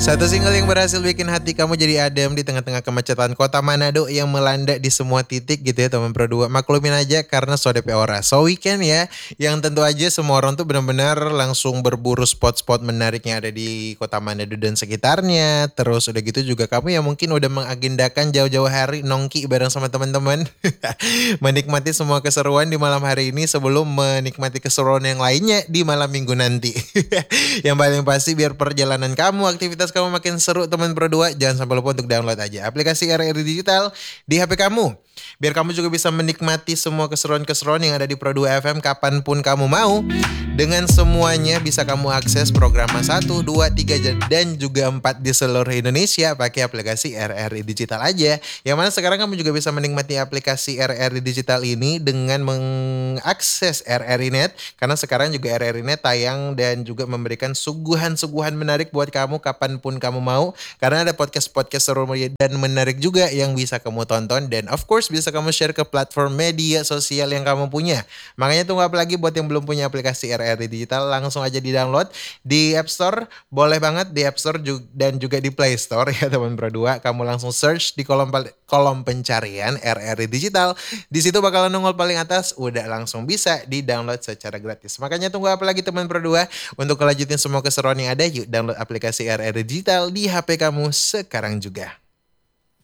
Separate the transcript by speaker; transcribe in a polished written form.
Speaker 1: Satu single yang berhasil bikin hati kamu jadi adem di tengah-tengah kemacetan kota Manado yang melanda di semua titik gitu ya teman Pro 2. Maklumin aja karena so DP ora. So weekend ya, yang tentu aja semua orang tuh benar-benar langsung berburu spot-spot menarik yang ada di kota Manado dan sekitarnya. Terus udah gitu juga kamu yang mungkin udah mengagendakan jauh-jauh hari nongki bareng sama teman-teman. Menikmati semua keseruan di malam hari ini sebelum menikmati keseruan yang lainnya di malam minggu nanti. Yang paling pasti biar perjalanan kamu, aktivitas kamu makin seru teman Pro 2, jangan sampai lupa untuk download aja aplikasi RRI Digital di HP kamu. Biar kamu juga bisa menikmati semua keseruan-keseruan yang ada di Pro 2 FM kapanpun kamu mau. Dengan semuanya bisa kamu akses program 1, 2, 3 dan juga 4 di seluruh Indonesia pakai aplikasi RRI Digital aja. Yang mana sekarang kamu juga bisa menikmati aplikasi RRI Digital ini dengan mengakses RRI Net. Karena sekarang juga RRI Net tayang dan juga memberikan suguhan-suguhan menarik buat kamu kapanpun kamu mau. Karena ada podcast-podcast seru dan menarik juga yang bisa kamu tonton. Dan of course bisa kamu share ke platform media sosial yang kamu punya. Makanya tunggu apa lagi buat yang belum punya aplikasi RRI Digital, langsung aja di-download di App Store. Boleh banget di App Store dan juga di Play Store ya teman Pro 2. Kamu langsung search di kolom pencarian RRI Digital. Di situ bakalan nongol paling atas, udah langsung bisa di-download secara gratis. Makanya tunggu apa lagi teman Pro 2? Untuk kelanjutin semua keseruan yang ada, yuk download aplikasi RRI Digital di HP kamu sekarang juga.